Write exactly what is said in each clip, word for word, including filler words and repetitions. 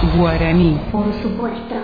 Guaraní. Por supuesto.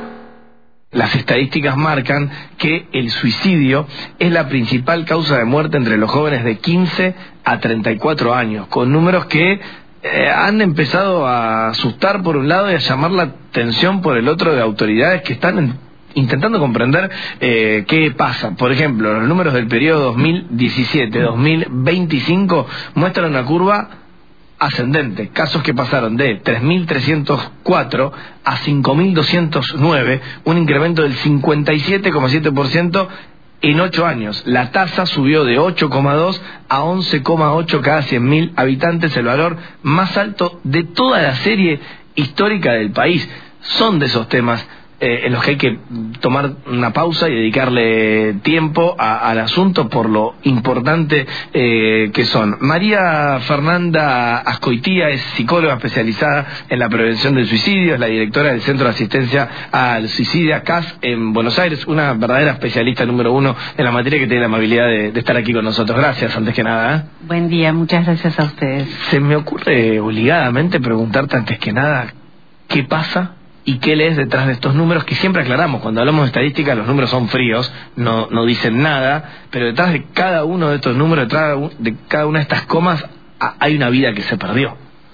Las estadísticas marcan que el suicidio es la principal causa de muerte entre los jóvenes de quince a treinta y cuatro años, con números que eh, han empezado a asustar por un lado y a llamar la atención por el otro de autoridades que están en, intentando comprender eh, qué pasa. Por ejemplo, los números del periodo dos mil diecisiete a dos mil veinticinco muestran una curva ascendente, casos que pasaron de tres mil trescientos cuatro a cinco mil doscientos nueve, un incremento del cincuenta y siete coma siete por ciento en ocho años. La tasa subió de ocho coma dos a once coma ocho cada cien mil habitantes, el valor más alto de toda la serie histórica del país. Son de esos temas Eh, en los que hay que tomar una pausa y dedicarle tiempo a, al asunto por lo importante eh, que son. María Fernanda Ascoitía es psicóloga especializada en la prevención del suicidio, es la directora del Centro de Asistencia al Suicidio C A S en Buenos Aires, una verdadera especialista número uno en la materia, que tiene la amabilidad de, de estar aquí con nosotros. Gracias, antes que nada. ¿eh? Buen día, muchas gracias a ustedes. Se me ocurre obligadamente preguntarte antes que nada, ¿qué pasa y qué lees detrás de estos números? Que siempre aclaramos, cuando hablamos de estadística los números son fríos, no, no dicen nada, pero detrás de cada uno de estos números, detrás de cada una de estas comas, hay una vida que se perdió.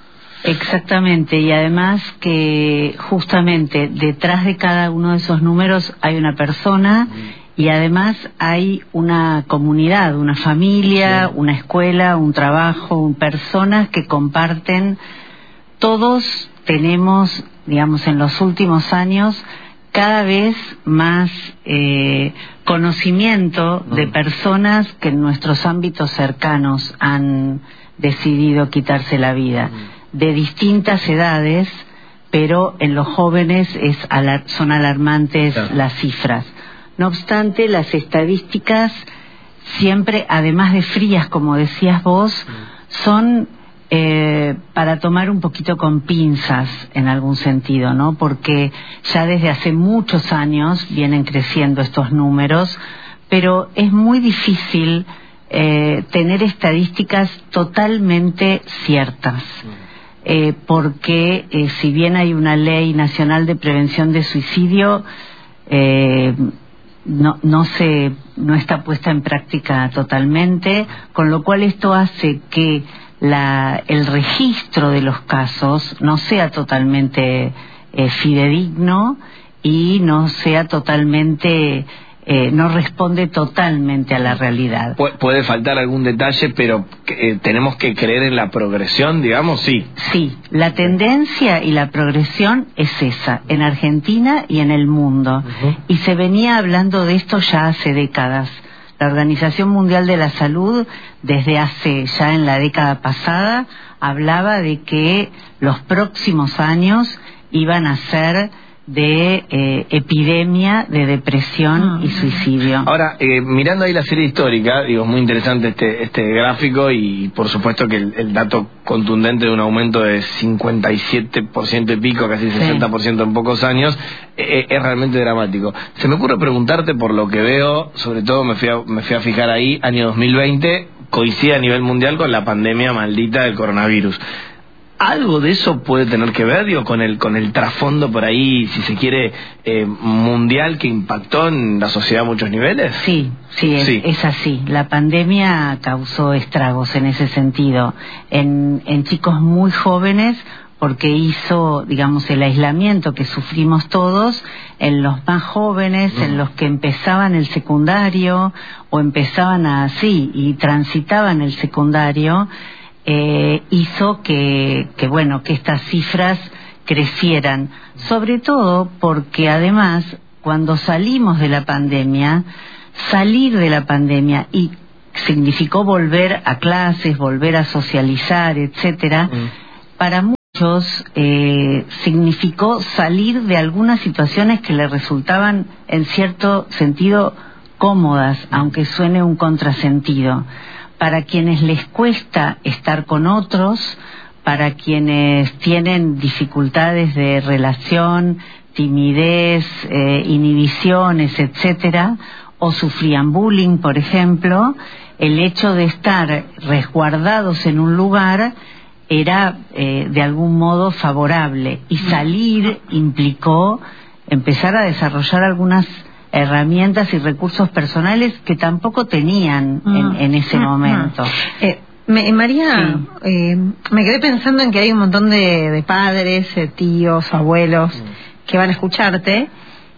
Exactamente, y además que justamente detrás de cada uno de esos números hay una persona, y además hay una comunidad, una familia, sí, una escuela, un trabajo, personas que comparten. Todos tenemos, digamos, en los últimos años cada vez más eh, conocimiento de personas que en nuestros ámbitos cercanos han decidido quitarse la vida, de distintas edades, pero en los jóvenes es alar- son alarmantes claro. las cifras. No obstante, las estadísticas siempre, además de frías, como decías vos, son Eh, para tomar un poquito con pinzas en algún sentido, ¿no? Porque ya desde hace muchos años vienen creciendo estos números, pero es muy difícil eh, tener estadísticas totalmente ciertas, eh, porque eh, si bien hay una ley nacional de prevención de suicidio, eh, no, no se, no está puesta en práctica totalmente, con lo cual esto hace que La, el registro de los casos no sea totalmente eh, fidedigno y no sea totalmente, eh, no responde totalmente a la realidad. Pu- puede faltar algún detalle, pero eh, tenemos que creer en la progresión, digamos, sí. Sí, la tendencia y la progresión es esa, en Argentina y en el mundo. Uh-huh. Y se venía hablando de esto ya hace décadas. La Organización Mundial de la Salud, desde hace ya en la década pasada, hablaba de que los próximos años iban a ser de eh, epidemia de depresión ah. y suicidio. Ahora, eh, mirando ahí la serie histórica, digo, es muy interesante este este gráfico, y por supuesto que el, el dato contundente de un aumento de cincuenta y siete por ciento y pico, casi sesenta por ciento sí. en pocos años, eh, es realmente dramático. Se me ocurre preguntarte, por lo que veo, sobre todo me fui a, me fui a fijar ahí, año dos mil veinte, coincide a nivel mundial con la pandemia maldita del coronavirus. ¿Algo de eso puede tener que ver, digo, con el con el trasfondo por ahí, si se quiere, eh, mundial, que impactó en la sociedad a muchos niveles? Sí, sí, es, sí. es así. La pandemia causó estragos en ese sentido, en, en chicos muy jóvenes, porque hizo, digamos, el aislamiento que sufrimos todos en los más jóvenes, mm. en los que empezaban el secundario, o empezaban así, y transitaban el secundario. Eh, hizo que, que bueno, que estas cifras crecieran, sobre todo porque además cuando salimos de la pandemia, salir de la pandemia y significó volver a clases, volver a socializar, etcétera, mm. para muchos eh, significó salir de algunas situaciones que le resultaban en cierto sentido cómodas, aunque suene un contrasentido. Para quienes les cuesta estar con otros, para quienes tienen dificultades de relación, timidez, eh, inhibiciones, etcétera, o sufrían bullying, por ejemplo, el hecho de estar resguardados en un lugar era eh, de algún modo favorable, y salir implicó empezar a desarrollar algunas herramientas y recursos personales que tampoco tenían en, en ese momento. Eh, me, María, sí. eh, me quedé pensando en que hay un montón de, de padres, eh, tíos, abuelos que van a escucharte.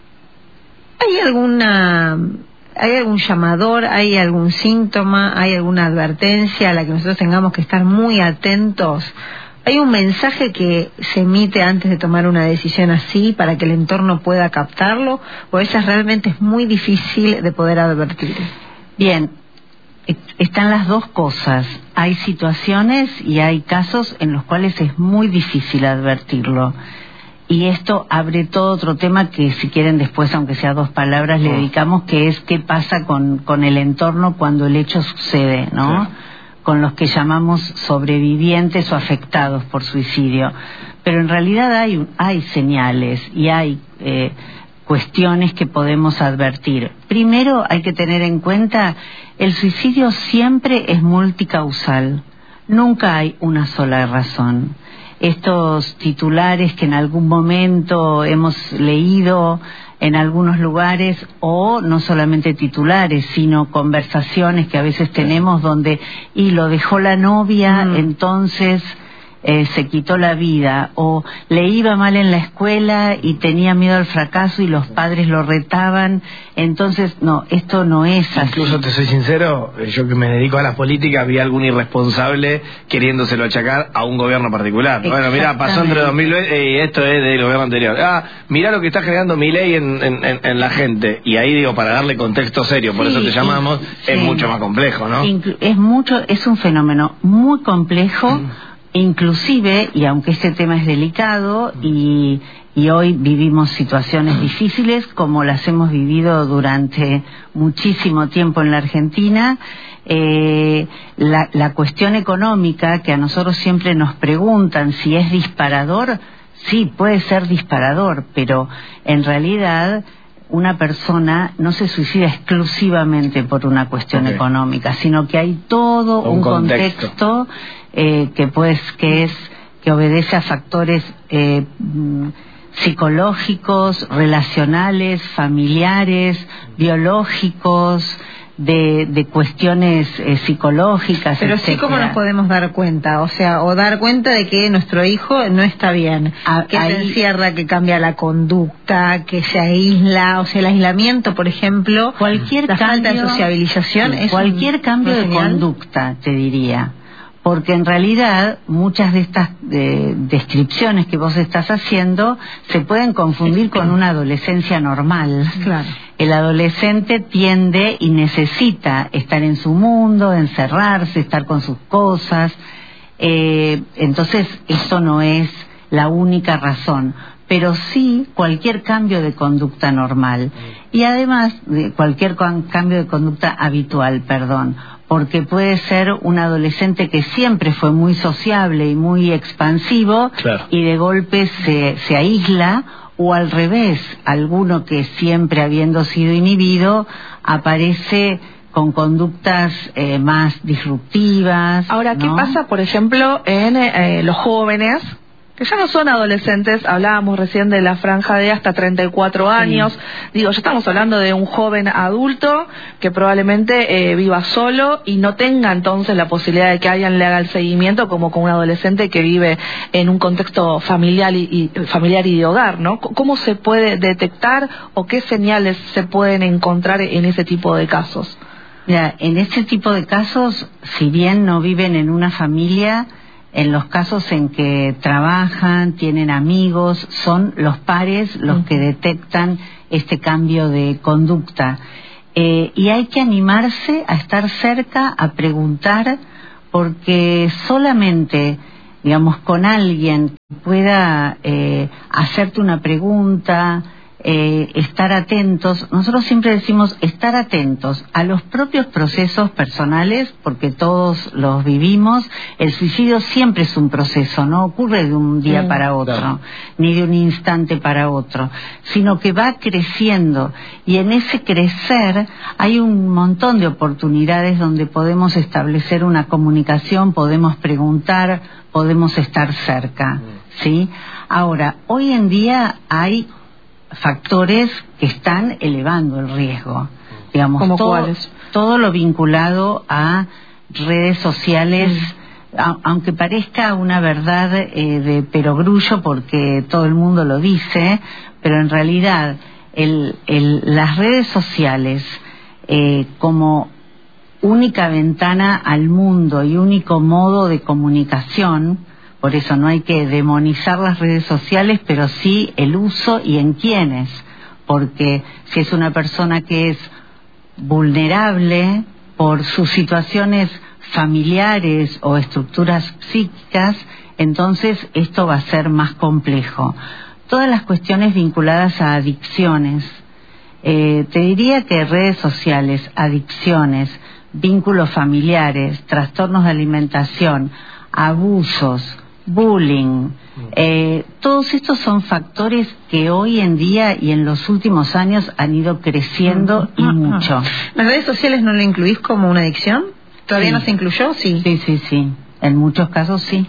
¿Hay alguna, hay algún llamador, hay algún síntoma, hay alguna advertencia a la que nosotros tengamos que estar muy atentos? ¿Hay un mensaje que se emite antes de tomar una decisión así para que el entorno pueda captarlo? ¿O eso realmente es muy difícil de poder advertir? Bien, están las dos cosas. Hay situaciones y hay casos en los cuales es muy difícil advertirlo. Y esto abre todo otro tema que, si quieren, después, aunque sea dos palabras, le dedicamos, que es qué pasa con, con el entorno cuando el hecho sucede, ¿no? Sí. Con los que llamamos sobrevivientes o afectados por suicidio. Pero en realidad hay, hay señales y hay eh, cuestiones que podemos advertir. Primero, hay que tener en cuenta, el suicidio siempre es multicausal. Nunca hay una sola razón. Estos titulares que en algún momento hemos leído en algunos lugares, o no solamente titulares, sino conversaciones que a veces tenemos donde, y lo dejó la novia, mm. entonces eh, se quitó la vida, o le iba mal en la escuela y tenía miedo al fracaso y los padres lo retaban, entonces no, esto no es así. Incluso, te soy sincero, yo que me dedico a la política, vi algún irresponsable queriéndoselo achacar a un gobierno particular. Bueno, mira, pasó entre dos mil veinte y esto es del gobierno anterior. Ah, mira lo que está generando Milei en, en, en, en la gente. Y ahí digo, para darle contexto serio, por sí, eso te llamamos, sí. Es mucho más complejo, ¿no? Inclu es mucho, es un fenómeno muy complejo, mm. inclusive, y aunque este tema es delicado, mm. y... y hoy vivimos situaciones difíciles como las hemos vivido durante muchísimo tiempo en la Argentina, eh, la, la cuestión económica, que a nosotros siempre nos preguntan si es disparador, sí, puede ser disparador, pero en realidad una persona no se suicida exclusivamente por una cuestión okay. económica, sino que hay todo un, un contexto, contexto eh, que pues que es que obedece a factores eh, psicológicos, relacionales, familiares, biológicos, de, de cuestiones eh, psicológicas. Pero etcétera. Sí, ¿cómo nos podemos dar cuenta? O sea, o dar cuenta de que nuestro hijo no está bien, a, que ahí... se encierra, que cambia la conducta, que se aísla, o sea, el aislamiento, por ejemplo, cualquier la cambio, falta de socialización, sí, es cualquier un, cambio de señal? conducta, te diría. Porque en realidad muchas de estas eh, descripciones que vos estás haciendo se pueden confundir con una adolescencia normal. Claro. El adolescente tiende y necesita estar en su mundo, encerrarse, estar con sus cosas. Eh, entonces, eso no es la única razón, pero sí cualquier cambio de conducta normal. Y además, de cualquier cambio de conducta habitual, perdón. Porque puede ser un adolescente que siempre fue muy sociable y muy expansivo, claro. y de golpe se, se aísla, o al revés, alguno que siempre habiendo sido inhibido aparece con conductas eh, más disruptivas. Ahora, ¿no? ¿Qué pasa, por ejemplo, en eh, los jóvenes que ya no son adolescentes? Hablábamos recién de la franja de hasta treinta y cuatro años. Sí. Digo, ya estamos hablando de un joven adulto que probablemente eh, viva solo y no tenga entonces la posibilidad de que alguien le haga el seguimiento como con un adolescente que vive en un contexto familiar y, y, familiar y de hogar, ¿no? ¿Cómo se puede detectar o qué señales se pueden encontrar en ese tipo de casos? Mira, en este tipo de casos, si bien no viven en una familia, en los casos en que trabajan, tienen amigos, son los pares los que detectan este cambio de conducta. Eh, y hay que animarse a estar cerca, a preguntar, porque solamente, digamos, con alguien que pueda eh, hacerte una pregunta, eh, estar atentos. Nosotros siempre decimos estar atentos a los propios procesos personales, porque todos los vivimos. El suicidio siempre es un proceso, no ocurre de un día sí, para otro, claro, ni de un instante para otro, sino que va creciendo, y en ese crecer hay un montón de oportunidades donde podemos establecer una comunicación, podemos preguntar, podemos estar cerca, ¿sí? Ahora, hoy en día hay factores que están elevando el riesgo, digamos, ¿Cómo todo, cuáles? todo lo vinculado a redes sociales, mm. a, aunque parezca una verdad eh, de perogrullo, porque todo el mundo lo dice, pero en realidad el, el, las redes sociales eh, como única ventana al mundo y único modo de comunicación. Por eso no hay que demonizar las redes sociales, pero sí el uso y en quiénes, porque si es una persona que es vulnerable por sus situaciones familiares o estructuras psíquicas, entonces esto va a ser más complejo. Todas las cuestiones vinculadas a adicciones, eh, te diría que redes sociales, adicciones, vínculos familiares, trastornos de alimentación, abusos, bullying, eh, todos estos son factores que hoy en día y en los últimos años han ido creciendo y mucho. ¿Las redes sociales no lo incluís como una adicción? ¿Todavía sí. no se incluyó? Sí. Sí, sí, sí. En muchos casos sí.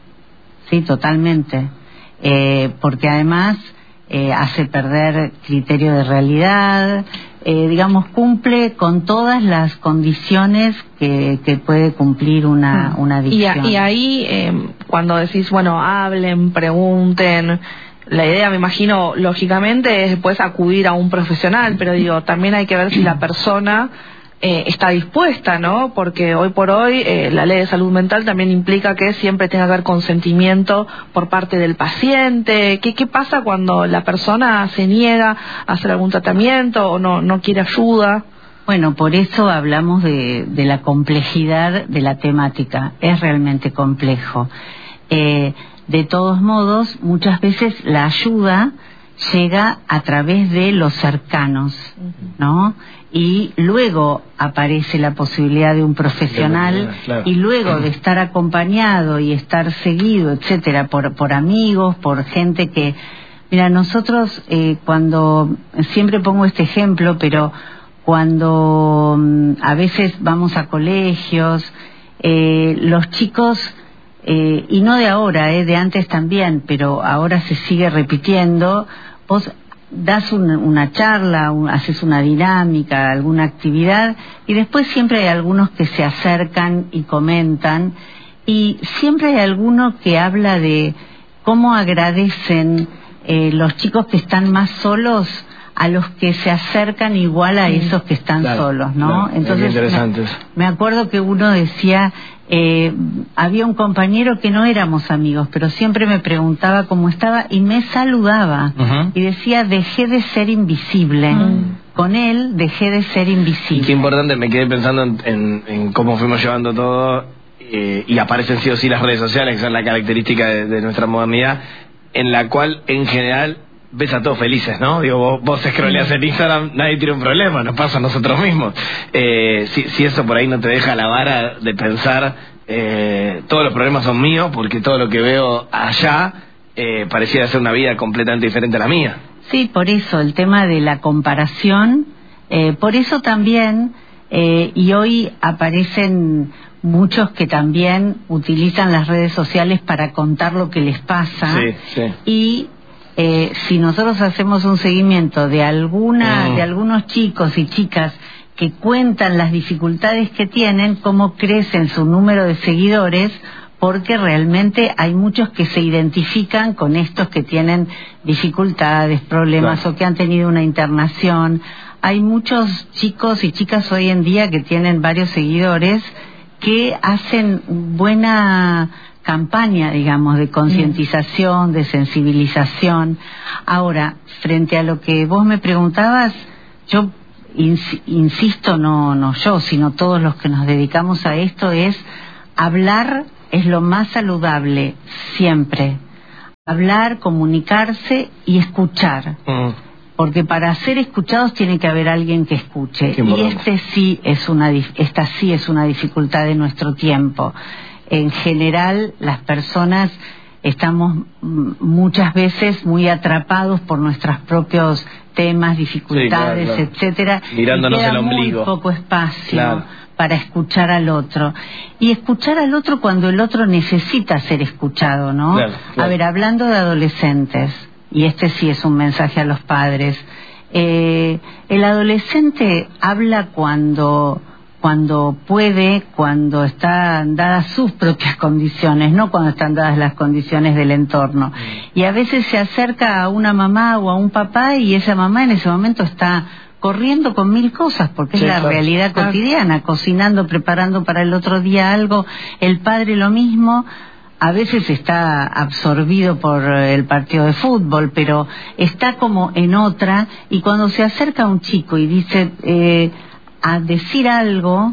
Sí, totalmente. Eh, porque además eh, hace perder criterio de realidad, eh, digamos, cumple con todas las condiciones que, que puede cumplir una, una adicción. Y, y ahí, eh, cuando decís, bueno, hablen, pregunten, la idea, me imagino, lógicamente, es después acudir a un profesional, pero digo, también hay que ver si la persona eh, está dispuesta, ¿no? Porque hoy por hoy eh, la ley de salud mental también implica que siempre tenga que haber consentimiento por parte del paciente. ¿Qué, qué pasa cuando la persona se niega a hacer algún tratamiento o no, no quiere ayuda? Bueno, por eso hablamos de, de la complejidad de la temática. Es realmente complejo. Eh, de todos modos, muchas veces la ayuda llega a través de los cercanos, ¿no? Y luego aparece la posibilidad de un profesional, claro, y luego de estar acompañado y estar seguido, etcétera, por, por amigos, por gente que... Mira, nosotros eh, cuando... Siempre pongo este ejemplo, pero cuando um, a veces vamos a colegios, eh, los chicos... Eh, y no de ahora, eh, de antes también, pero ahora se sigue repitiendo. Vos das un, una charla, un, haces una dinámica, alguna actividad, y después siempre hay algunos que se acercan y comentan, y siempre hay alguno que habla de cómo agradecen eh, los chicos que están más solos a los que se acercan igual a esos que están claro, solos, ¿no? Claro, entonces me, me acuerdo que uno decía, eh, había un compañero que no éramos amigos, pero siempre me preguntaba cómo estaba y me saludaba, uh-huh, y decía, dejé de ser invisible. Uh-huh. Con él dejé de ser invisible. Y qué importante, me quedé pensando en, en, en cómo fuimos llevando todo, eh, y aparecen sí o sí las redes sociales, que son la característica de, de nuestra modernidad, en la cual en general ves a todos felices, ¿no? Digo, vos, vos scrolleas en Instagram, nadie tiene un problema, nos pasa a nosotros mismos. Eh, si, si eso por ahí no te deja la vara de pensar, eh, todos los problemas son míos, porque todo lo que veo allá eh, pareciera ser una vida completamente diferente a la mía. Sí, por eso, el tema de la comparación, eh, por eso también, eh, y hoy aparecen muchos que también utilizan las redes sociales para contar lo que les pasa, sí, sí. y Eh, si nosotros hacemos un seguimiento de alguna, mm. de algunos chicos y chicas que cuentan las dificultades que tienen, cómo crecen su número de seguidores, porque realmente hay muchos que se identifican con estos que tienen dificultades, problemas, claro, o que han tenido una internación. Hay muchos chicos y chicas hoy en día que tienen varios seguidores que hacen buena campaña, digamos, de concientización, de sensibilización. Ahora, frente a lo que vos me preguntabas, yo ins- insisto, no, no yo, sino todos los que nos dedicamos a esto, es hablar es lo más saludable siempre. Hablar, comunicarse y escuchar. Uh-huh. porque para ser escuchados tiene que haber alguien que escuche, y este sí es una, esta sí es una dificultad de nuestro tiempo. En general, las personas estamos muchas veces muy atrapados por nuestros propios temas, dificultades, sí, claro, claro, etcétera, mirándonos y queda el ombligo, muy poco espacio, claro, para escuchar al otro, y escuchar al otro cuando el otro necesita ser escuchado, ¿no? Claro, claro. A ver, hablando de adolescentes, y este sí es un mensaje a los padres, eh, el adolescente habla cuando cuando puede, cuando están dadas sus propias condiciones, no cuando están dadas las condiciones del entorno. Y a veces se acerca a una mamá o a un papá y esa mamá en ese momento está corriendo con mil cosas, porque sí, es la claro, realidad claro. cotidiana, cocinando, preparando para el otro día algo, el padre lo mismo. A veces está absorbido por el partido de fútbol, pero está como en otra, y cuando se acerca a un chico y dice... Eh, a decir algo,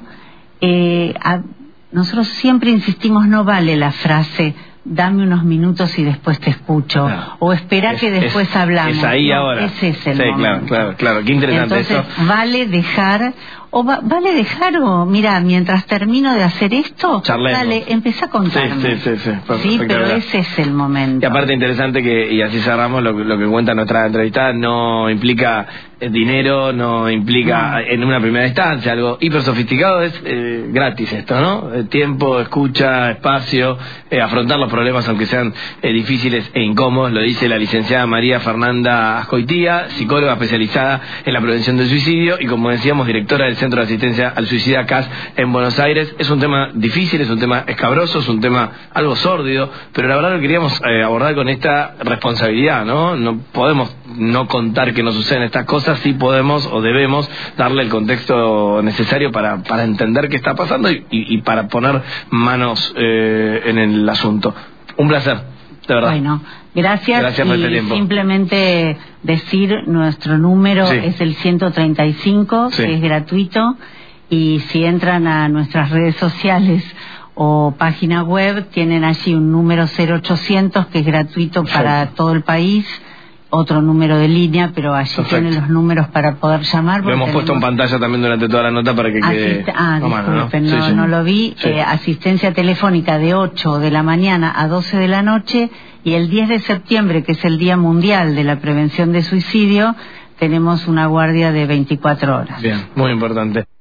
eh, a, nosotros siempre insistimos, no vale la frase dame unos minutos y después te escucho, no, o espera es, que después es, hablamos. Es ahí no, ahora. Ese es el sí, momento. Claro, claro, claro, qué interesante. Entonces, eso. vale dejar, o va, vale dejar, o mira, mientras termino de hacer esto, charlemos. Dale, empezá a contarme. Sí, sí, sí, sí, sí pero ese es el momento. Y aparte interesante que, y así cerramos, lo, lo que cuenta nuestra entrevistada, no implica dinero, no implica no. en una primera instancia algo hiper sofisticado, es eh, gratis esto, ¿no? Eh, tiempo, escucha, espacio, eh, afrontar los problemas aunque sean eh, difíciles e incómodos, lo dice la licenciada María Fernanda Azcoitía, psicóloga especializada en la prevención del suicidio y, como decíamos, directora del Centro de Asistencia al Suicida C A S en Buenos Aires. Es un tema difícil, es un tema escabroso, es un tema algo sórdido, pero la verdad lo queríamos eh, abordar con esta responsabilidad, ¿no? No podemos no contar que nos suceden estas cosas, sí podemos o debemos darle el contexto necesario para, para entender qué está pasando y, y, y para poner manos eh, en el asunto. Un placer, de verdad. Bueno, gracias, gracias por y este tiempo. Simplemente decir, nuestro número sí. es el ciento treinta y cinco, sí. que es gratuito, y si entran a nuestras redes sociales o página web, tienen allí un número cero ochocientos que es gratuito para sí. todo el país, otro número de línea, pero allí Perfecto. tienen los números para poder llamar. Lo hemos puesto en pantalla también durante toda la nota para que quede... Asist... Ah, no, disculpen, ¿no? No, sí, sí. no lo vi. Sí. Eh, asistencia telefónica de ocho de la mañana a doce de la noche, y el diez de septiembre, que es el Día Mundial de la Prevención de Suicidio, tenemos una guardia de veinticuatro horas. Bien, muy importante.